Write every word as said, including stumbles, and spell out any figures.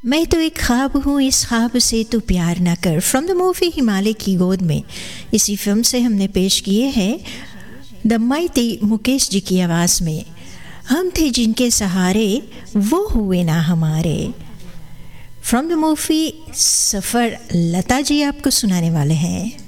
मैं तो एक ख्वाब हूँ, इस ख्वाब से तू प्यार ना कर, फ्रॉम द मूवी हिमालय की गोद में। इसी फिल्म से हमने पेश किए हैं द माइटी मुकेश जी की आवाज़ में। हम थे जिनके सहारे वो हुए ना हमारे। फ्रॉम द मूवी सफ़र, लता जी आपको सुनाने वाले हैं।